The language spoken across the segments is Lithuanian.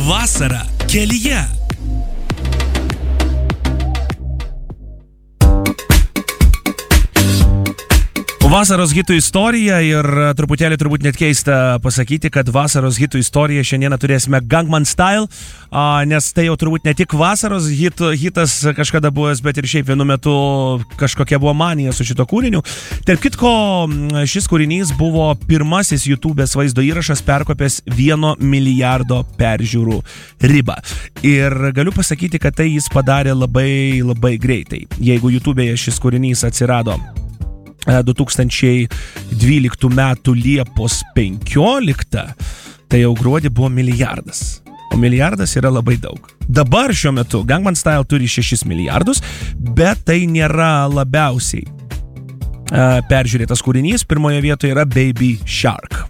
Vasara kelyje. Vasaros hitų istorija ir truputėlį turbūt net keista pasakyti, kad vasaros hitų istorija šiandieną turėsime Gangnam Style, nes tai jau turbūt ne tik vasaros hitas kažkada buvęs, bet ir šiaip vienu metu kažkokia buvo manija su šito kūriniu. Tarp kitko, šis kūrinys buvo pirmasis YouTube'ės vaizdo įrašas perkopęs 1 milijardo peržiūrų ribą. Ir galiu pasakyti, kad tai jis padarė labai, labai greitai. Jeigu YouTube'ėje šis kūrinys atsirado 2012 metų Liepos 15, tai jau gruodį buvo milijardas. O milijardas yra labai daug. Dabar šiuo metu Gangnam Style turi 6 milijardus, bet tai nėra labiausiai peržiūrėtas kūrinys. Pirmoje vietoje yra Baby Shark.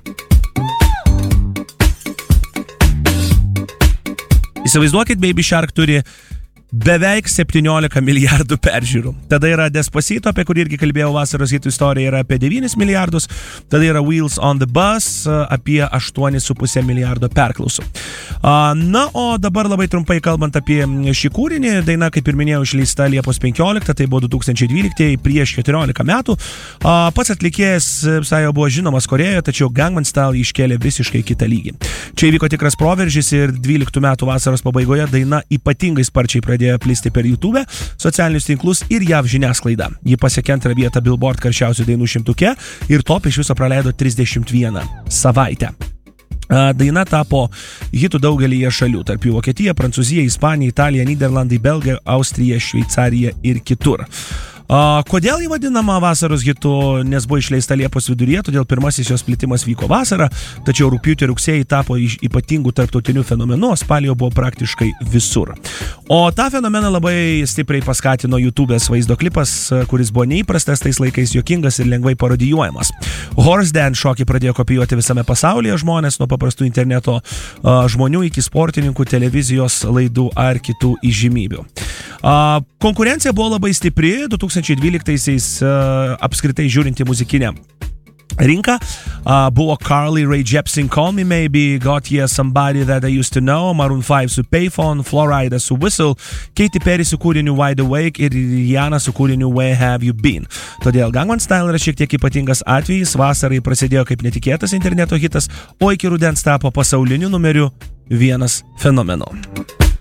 Įsivaizduokit, Baby Shark turi beveik 17 milijardų peržiūrų. Tada yra Despacito, apie kurį irgi kalbėjau vasaros hitų istorija, yra apie 9 milijardus. Tada yra Wheels on the Bus, apie 8,5 milijardo perklausų. Na, o dabar labai trumpai kalbant apie šį kūrinį, daina, kaip ir minėjau, išleista Liepos 15, tai buvo 2012, prieš 14 metų. Pats atlikėjas visai jau buvo žinomas Korėjoje, tačiau Gangnam Style iškėlė visiškai kitą lygį. Čia įvyko tikras proveržis ir 12 metų vasaros pabaigoje daina ypatingai sparčiai pradėjo plisti per YouTube, socialinius tinklus ir JAV žiniasklaidą. Ji pasiekė 2 vietą Billboard karščiausių dainų 100 ir top iš viso praleido 31 savaitę. Daina tapo hitų daugelyje šalių, tarp jų Vokietija, Prancūzija, Ispanija, Italija, Nyderlandai, Belgija, Austrija, Šveicarija ir kitur. Kodėl jį vadinama vasaros hitu? Nes buvo išleista Liepos viduryje, todėl pirmasis jos plitimas vyko vasarą, tačiau rugpjūtį ir rugsėjį tapo ypatingų tarptautinių fenomenų, o spalį jau buvo praktiškai visur. O tą fenomeną labai stipriai paskatino YouTube'ės vaizdo klipas, kuris buvo neįprastas tais laikais, juokingas ir lengvai parodijuojamas. Horse Dance šokį pradėjo kopijuoti visame pasaulyje žmonės, nuo paprastų interneto žmonių iki sportininkų, televizijos laidų ar kitų įžymybių. Konkurencija buvo labai stipri 2012-aisiais apskritai žiūrinti muzikinę rinką. Buvo Carly Rae Jepsen Call Me Maybe, Got Here Somebody That I Used To Know, Maroon 5 su Payphone, Florida su Whistle, Katy Perry su kūriniu Wide Awake ir Rihanna su kūriniu Where Have You Been. Todėl Gangnam Style yra šiek tiek ypatingas atvejis, vasarai prasidėjo kaip netikėtas interneto hitas, o iki rudens tapo pasauliniu numeriu 1 fenomenu.